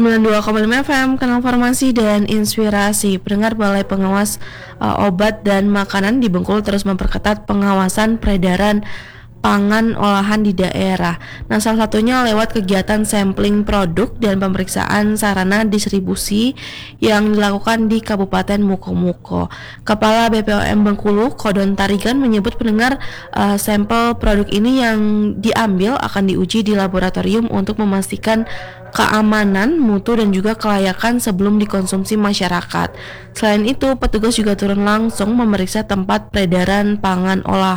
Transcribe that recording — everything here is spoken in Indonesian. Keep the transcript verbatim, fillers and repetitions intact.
sembilan puluh dua koma lima F M, Kanal Farmasi dan Inspirasi. Pendengar, Balai Pengawas uh, Obat dan Makanan di Bengkulu terus memperketat pengawasan peredaran pangan olahan di daerah. Nah, salah satunya lewat kegiatan sampling produk dan pemeriksaan sarana distribusi yang dilakukan di Kabupaten Mukomuko. Kepala B P O M Bengkulu, Kodon Tarigan, menyebut pendengar uh, sampel produk ini yang diambil akan diuji di laboratorium untuk memastikan keamanan, mutu, dan juga kelayakan sebelum dikonsumsi masyarakat. Selain itu, petugas juga turun langsung memeriksa tempat peredaran pangan olahan